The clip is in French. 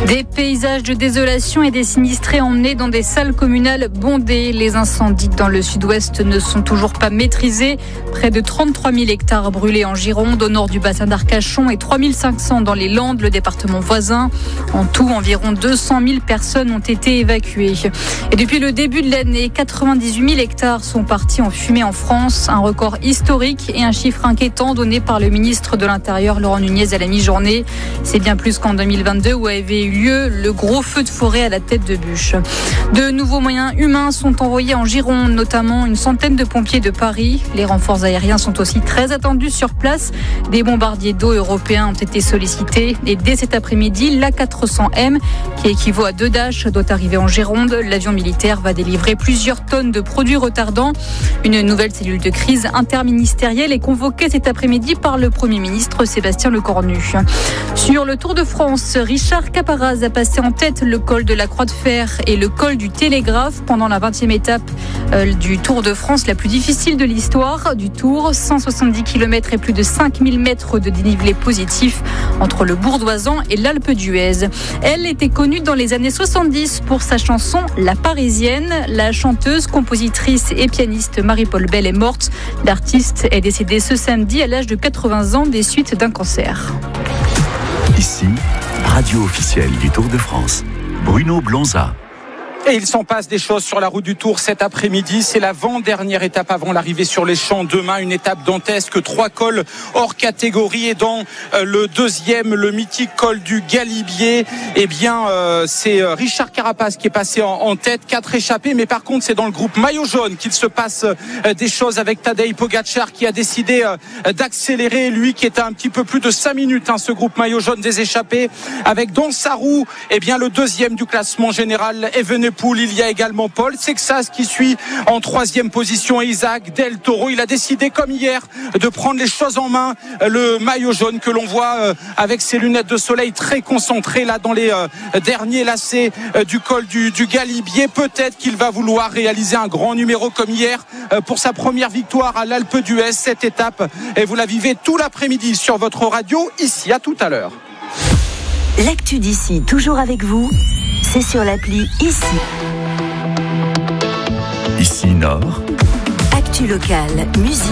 Des paysages de désolation et des sinistrés emmenés dans des salles communales bondées. Les incendies dans le sud-ouest ne sont toujours pas maîtrisés. Près de 33 000 hectares brûlés en Gironde, au nord du bassin d'Arcachon, et 3 500 dans les Landes, le département voisin. En tout, environ 200 000 personnes ont été évacuées. Et depuis le début de l'année, 98 000 hectares sont partis en fumée en France. Un record historique et un chiffre inquiétant donné par le ministre de l'Intérieur, Laurent Nunez, à la mi-journée. C'est bien plus qu'en 2022 où avait eu lieu le gros feu de forêt à la tête de bûche. De nouveaux moyens humains sont envoyés en Gironde, notamment une centaine de pompiers de Paris. Les renforts aériens sont aussi très attendus sur place. Des bombardiers d'eau européens ont été sollicités. Et dès cet après-midi, l'A400M, qui équivaut à 2 Dash, doit arriver en Gironde. L'avion militaire va délivrer plusieurs tonnes de produits retardants. Une nouvelle cellule de crise interministérielle est convoquée cet après-midi par le Premier ministre Sébastien Lecornu. Sur le Tour de France, Richard Caparaz a passé en tête le col de la Croix de Fer et le col du Télégraphe pendant la 20e étape du Tour de France, la plus difficile de l'histoire du Tour. 170 km et plus de 5000 mètres de dénivelé positif entre le Bourdoisan et l'Alpe d'Huez. Elle était connue dans les années 70 pour sa chanson La Parisienne. La chanteuse, compositrice et pianiste Marie-Paule Bell est morte. L'artiste est décédée ce samedi à l'âge de 80 ans des suites d'un cancer. Ici, radio officielle du Tour de France, Bruno Blonza. Et il s'en passe des choses sur la route du Tour cet après-midi. C'est l'avant-dernière étape avant l'arrivée sur les champs. Demain, une étape dantesque, 3 cols hors catégorie. Et dans le deuxième, le mythique col du Galibier, eh bien, c'est Richard Carapaz qui est passé en tête, 4 échappés. Mais par contre, c'est dans le groupe maillot jaune qu'il se passe des choses avec Tadej Pogačar qui a décidé d'accélérer. Lui qui est à un petit peu plus de 5 minutes, ce groupe maillot jaune des échappés. Avec dans sa roue, eh bien, le deuxième du classement général, Evenepoel. Il y a également Paul Sexas qui suit en 3e position et Isaac Del Toro. Il a décidé, comme hier, de prendre les choses en main. Le maillot jaune que l'on voit avec ses lunettes de soleil très concentrées là dans les derniers lacets du col du Galibier. Peut-être qu'il va vouloir réaliser un grand numéro comme hier pour sa première victoire à l'Alpe d'Huez. Cette étape, et vous la vivez tout l'après-midi sur votre radio. Ici, à tout à l'heure. L'actu d'ici, toujours avec vous. C'est sur l'appli Ici. Ici Nord. Actu locale, musique.